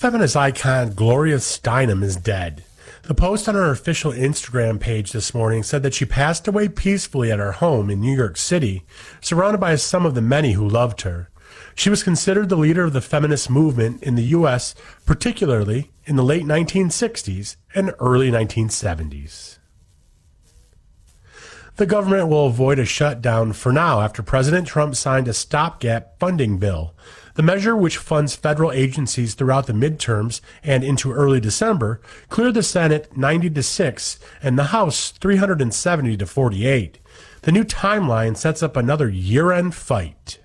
Feminist icon Gloria Steinem is dead. The post on her official Instagram page this morning said that she passed away peacefully at her home in New York City, surrounded by some of the many who loved her. She was considered the leader of the feminist movement in the U.S., particularly in the late 1960s and early 1970s. The government will avoid a shutdown for now after President Trump signed a stopgap funding bill. The measure, which funds federal agencies throughout the midterms and into early December, cleared the Senate 90-6 and the House 370-48. The new timeline sets up another year-end fight.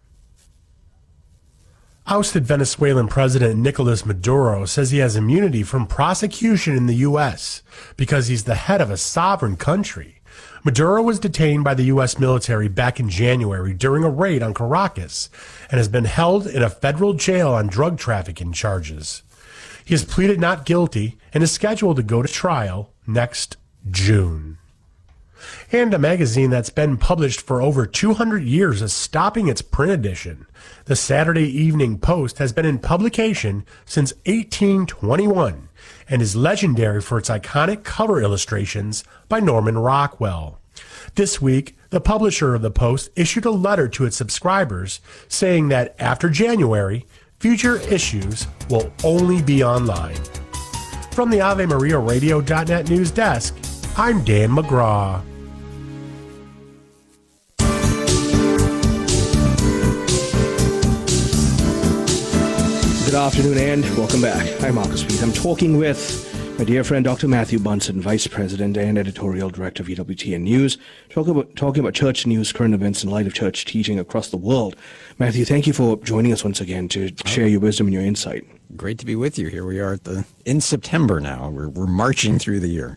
Ousted Venezuelan President Nicolas Maduro says he has immunity from prosecution in the U.S. because he's the head of a sovereign country. Maduro was detained by the U.S. military back in January during a raid on Caracas and has been held in a federal jail on drug trafficking charges. He has pleaded not guilty and is scheduled to go to trial next June. And a magazine that's been published for over 200 years is stopping its print edition. The Saturday Evening Post has been in publication since 1821 and is legendary for its iconic cover illustrations by Norman Rockwell. This week, the publisher of the Post issued a letter to its subscribers saying that after January, future issues will only be online. From the AveMariaRadio.net news desk, I'm Dan McGraw. Good afternoon and welcome back. I'm Marcus Pease. I'm talking with my dear friend Dr. Matthew Bunson, Vice President and Editorial Director of EWTN News, talking about church news, current events in light of church teaching across the world. Matthew, thank you for joining us once again to share your wisdom and your insight. Great to be with you. Here we are in September now. We're marching through the year.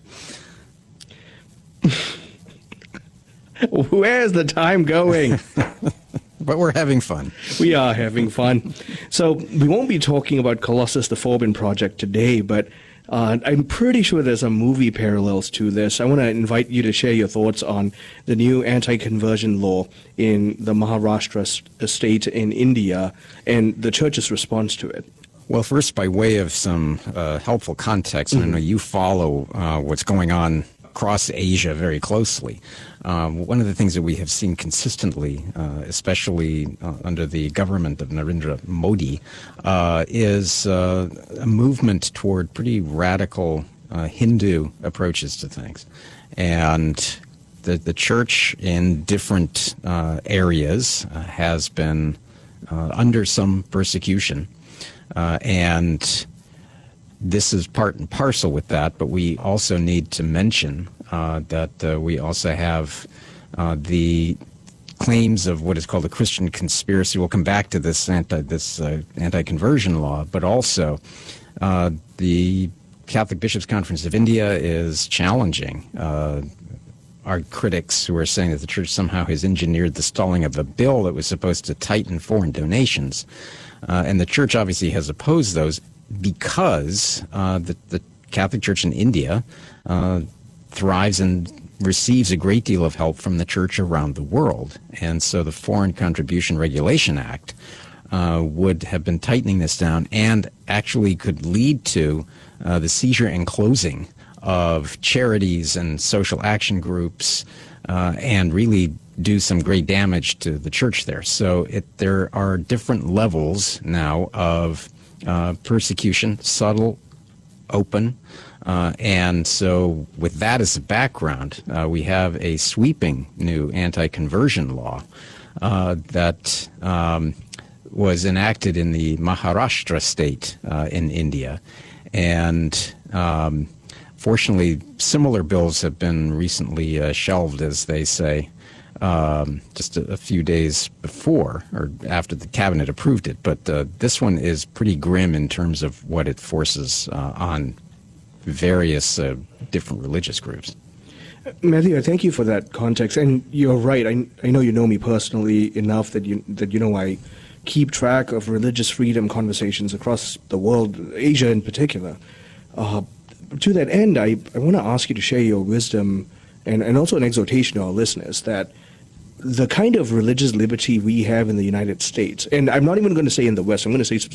Where's the time going? But we're having fun. We are having fun. So we won't be talking about Colossus the Forbin Project today, but I'm pretty sure there's some movie parallels to this. I want to invite you to share your thoughts on the new anti-conversion law in the Maharashtra state in India and the church's response to it. Well, first, by way of some helpful context, I know you follow what's going on across Asia very closely. One of the things that we have seen consistently, especially under the government of Narendra Modi, is a movement toward pretty radical Hindu approaches to things. And the church in different areas has been under some persecution. And this is part and parcel with that, but we also need to mention that we also have the claims of what is called a Christian conspiracy. We'll come back to this anti-conversion law, but also the Catholic Bishops' Conference of India is challenging our critics who are saying that the church somehow has engineered the stalling of a bill that was supposed to tighten foreign donations. And the church obviously has opposed those because the Catholic Church in India thrives and receives a great deal of help from the church around the world. And so the Foreign Contribution Regulation Act would have been tightening this down and actually could lead to the seizure and closing of charities and social action groups and really do some great damage to the church there. So there are different levels now of persecution, subtle, open, and so with that as a background, we have a sweeping new anti-conversion law that was enacted in the Maharashtra state in India, and fortunately similar bills have been recently shelved, as they say, just a few days before or after the cabinet approved it. But this one is pretty grim in terms of what it forces on various different religious groups. Matthew, thank you for that context. And you're right. I know you know me personally enough that you know I keep track of religious freedom conversations across the world, Asia in particular. To that end, I want to ask you to share your wisdom and also an exhortation to our listeners that the kind of religious liberty we have in the United States, and I'm not even going to say in the West, I'm going to say